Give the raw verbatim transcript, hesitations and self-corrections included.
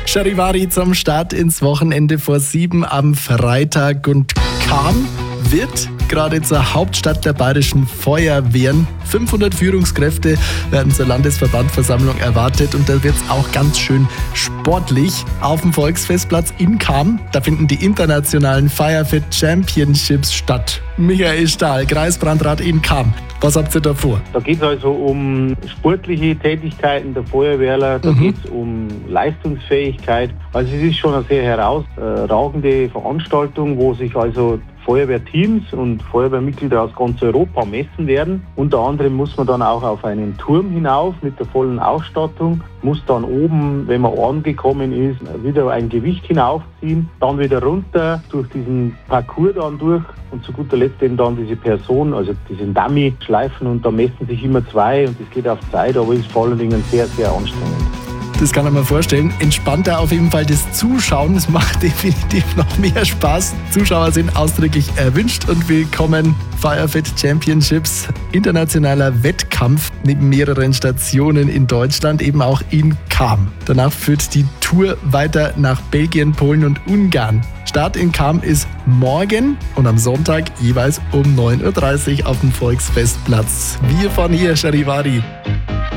Charivari zum Start ins Wochenende vor sieben am Freitag und Cham wird gerade zur Hauptstadt der bayerischen Feuerwehren. fünfhundert Führungskräfte werden zur Landesverbandversammlung erwartet und da wird es auch ganz schön sportlich auf dem Volksfestplatz in Cham. Da finden die internationalen Firefit Championships statt. Michael Stahl, Kreisbrandrat in Cham. Was habt ihr da vor? Da geht es also um sportliche Tätigkeiten der Feuerwehrler, da Mhm. geht es um Leistungsfähigkeit. Also es ist schon eine sehr herausragende Veranstaltung, wo sich also Feuerwehrteams und Feuerwehrmitglieder aus ganz Europa messen werden. Unter anderem muss man dann auch auf einen Turm hinauf mit der vollen Ausstattung, muss dann oben, wenn man angekommen ist, wieder ein Gewicht hinaufziehen, dann wieder runter durch diesen Parcours dann durch und zu guter Letzt eben dann diese Person, also diesen Dummy schleifen und da messen sich immer zwei und das geht auf Zeit, aber ist vor allen Dingen sehr, sehr anstrengend. Das kann man mir vorstellen. Entspannter auf jeden Fall das Zuschauen. Es macht definitiv noch mehr Spaß. Zuschauer sind ausdrücklich erwünscht und willkommen. Firefit Championships, internationaler Wettkampf neben mehreren Stationen in Deutschland, eben auch in Cham. Danach führt die Tour weiter nach Belgien, Polen und Ungarn. Start in Cham ist morgen und am Sonntag jeweils um neun Uhr dreißig auf dem Volksfestplatz. Wir von hier, Charivari.